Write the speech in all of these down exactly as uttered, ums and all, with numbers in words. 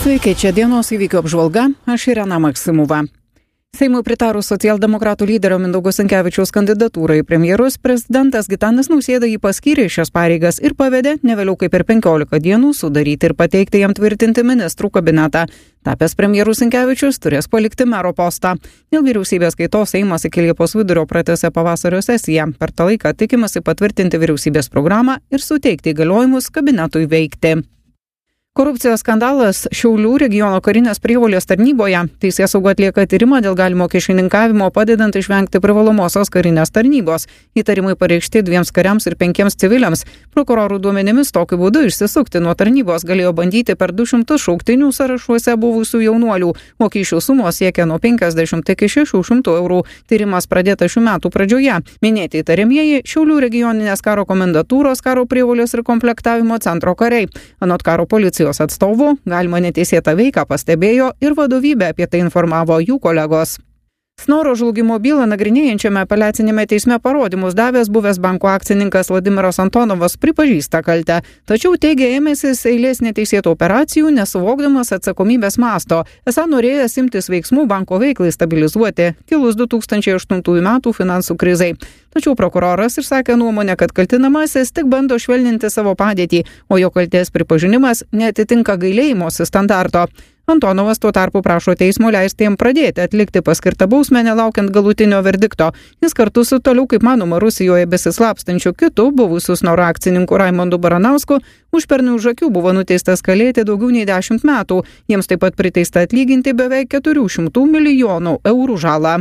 Sveiki, čia dienos įvykių apžvalga, aš Irena Maksimova. Seimui pritarus socialdemokratų lyderio Mindaugo Sinkevičiaus kandidatūrai į premjerus, prezidentas Gitanas Nausėda jį paskyrė šias pareigas ir pavedė ne vėliau kaip per penkiolika dienų sudaryti ir pateikti jam tvirtinti ministrų kabinetą. Tapęs premjeru Sinkevičius turės palikti mero postą. Dėl vyriausybės kaitos Seimas iki Liepos vidurio pratęsė pavasario sesiją. Per tą laiką tikimasi patvirtinti vyriausybės programą ir suteikti įgaliojimus kabinetui veikti. Korupcijos skandalas Šiaulių regiono karinės prievolės tarnyboje. Teisėsauga atlieka tyrimą dėl galimo kyšininkavimo, padedant išvengti privalomosios karinės tarnybos. Įtarimai pareikšti dviems kariams ir penkiems civiliams. Prokurorų duomenimis tokiu būdu išsisukti nuo tarnybos galėjo bandyti per du šimtus šauktinių sąrašuose buvusių jaunuolių, o kyšių sumos siekia nuo penkiasdešimt iki šešių šimtų eurų. Tyrimas pradėtas šių metų pradžioje. Minėti įtariamieji Šiaulių regioninės karo komendatūros, karo prievolės ir komplektavimo centro kariai. Anot karo policijos atstovų, galima neteisėtą veiką pastebėjo ir vadovybė, apie tai informavo jų kolegos. Snoro žlugimo bylą nagrinėjančiame apeliacinėme teisme parodymus davęs buvęs banko akcininkas Vladimiras Antonovas pripažįsta kaltę, tačiau teigia ėmęsis eilės neteisėtų operacijų, nesuvokdamas atsakomybės masto, esą norėjęs imtis veiksmų banko veiklai stabilizuoti, kilus du tūkstančiai aštuntųjų metų finansų krizai. Tačiau prokuroras išsakė nuomonę, kad kaltinamasis tik bando švelninti savo padėtį, o jo kaltės pripažinimas neatitinka gailėjimosi standarto. Antonovas tuo tarpu prašo teismo leisti jam pradėti atlikti paskirtą bausmę nelaukiant galutinio verdikto. Jis kartu su toliau, kaip manoma, Rusijoje besislapstančiu kitu buvusiu Snoro akcininku Raimondu Baranausku už pernai už akių buvo nuteistas kalėti daugiau nei dešimt metų. Jiems taip pat priteista atlyginti beveik keturių šimtų milijonų eurų žalą.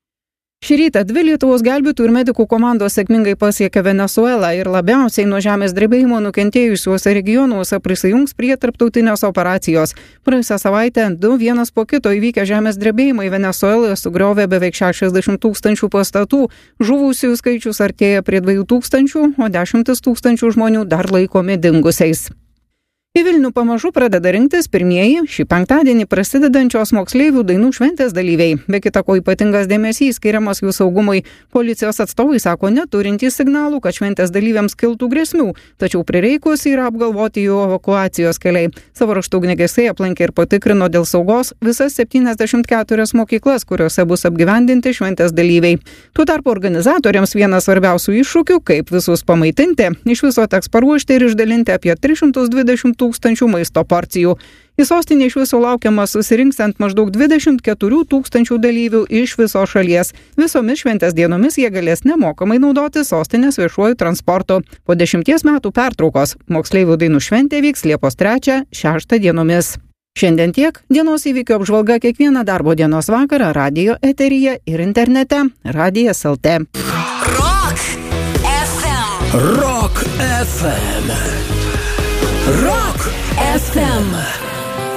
Šį rytą dvi Lietuvos gelbėtojų ir medikų komandos sėkmingai pasiekė Venesuelą ir labiausiai nuo žemės drebėjimo nukentėjusiuose regionuose prisijungs prie tarptautinės operacijos. Praėjusią savaitę du vienas po kito įvykę žemės drebėjimai Venesueloje sugriovė beveik šešiasdešimt tūkstančių pastatų. Žuvusiųjų skaičius artėja prie dviejų tūkstančių, o dešimtis tūkstančių žmonių dar laikomi dingusiais. Į Vilnių pamažu pradeda rinktis pirmieji šį penktadienį prasidedančios moksleivių dainų šventės dalyviai. Be kita ko ypatingas dėmesys skiriamas jų saugumui. Policijos atstovai sako neturintys signalų, kad šventės dalyviams kiltų grėsmių, tačiau prireikus yra apgalvoti jų evakuacijos keliai. Savo raštų ugniagesiai aplankė ir patikrino dėl saugos visas septyniasdešimt keturias mokyklas, kuriuose bus apgyvendinti šventės dalyviai. Tuo tarpu organizatoriams vienas svarbiausių iššūkių, kaip visus pamaitinti. Iš viso teks paruošti ir išdalinti apie tris šimtus dvidešimt tūkstančių maisto porcijų. Į sostinę iš viso laukiama susirinksiant maždaug dvidešimt keturių tūkstančių dalyvių iš visos šalies. Visomis šventės dienomis jie galės nemokamai naudoti sostinės viešuoju transportu. Po dešimties metų pertraukos moksleivių dainų šventė vyks Liepos trečią šeštą dienomis. Šiandien tiek. Dienos įvykių apžvalga kiekvieną darbo dienos vakarą radijo eteryje ir internete radijas taškas lt. Rock F M. Rock F M. Rock F M.